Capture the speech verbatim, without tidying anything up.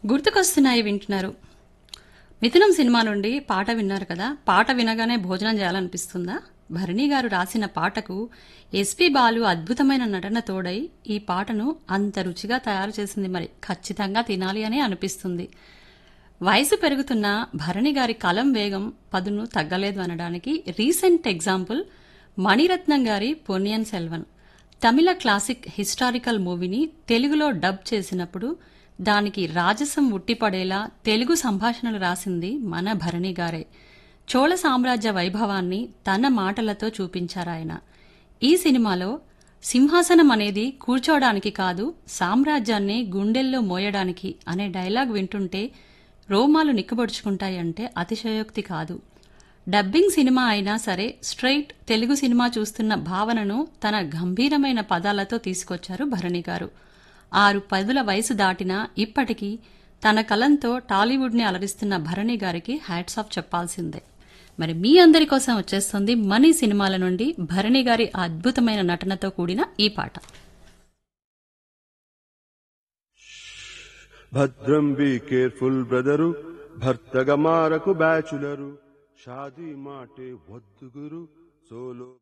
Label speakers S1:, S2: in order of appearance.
S1: గుర్తుకొస్తున్నాయి వింటున్నారు. మిథునం సినిమా నుండి పాట విన్నారు కదా. పాట వినగానే భోజనం చేయాలనిపిస్తుందా? భరణి గారు రాసిన పాటకు ఎస్పి బాలు అద్భుతమైన నటన తోడై ఈ పాటను అంత రుచిగా తయారు చేసింది. మరి ఖచ్చితంగా తినాలి అని అనిపిస్తుంది. వయసు పెరుగుతున్న భరణి గారి కలం వేగం పదును తగ్గలేదు అనడానికి రీసెంట్ ఎగ్జాంపుల్ మణిరత్నం గారి పొన్నియిన్ సెల్వన్. తమిళ క్లాసిక్ హిస్టారికల్ మూవీని తెలుగులో డబ్ చేసినప్పుడు దానికి రాజసం ఉట్టిపడేలా తెలుగు సంభాషణలు రాసింది మన భరణి గారే. చోళ సామ్రాజ్య వైభవాన్ని తన మాటలతో చూపించారాయన. ఈ సినిమాలో సింహాసనం అనేది కూర్చోడానికి కాదు, సామ్రాజ్యాన్ని గుండెల్లో మోయడానికి అనే డైలాగ్ వింటుంటే రోమాలు నిక్కబొడుచుకుంటాయంటే అతిశయోక్తి కాదు. డబ్బింగ్ సినిమా అయినా సరే స్ట్రైట్ తెలుగు సినిమా చూస్తున్న భావనను తన గంభీరమైన పదాలతో తీసుకొచ్చారు భరణి గారు. ఆరు పదుల వయసు దాటినా ఇప్పటికీ తన కలంతో టాలీవుడ్ని అలరిస్తున్న భరణి గారికి హ్యాట్స్ ఆఫ్ చెప్పాల్సిందే. మరి మీ అందరి కోసం వచ్చేస్తుంది మనీ సినిమాల నుండి భరణి గారి అద్భుతమైన నటనతో కూడిన ఈ పాట.
S2: భద్రం బి కేర్ఫుల్ బ్రదరు, భర్తగా మారకు బ్యాచులరు, షాదీ మాటే వద్దు గురు, సోలో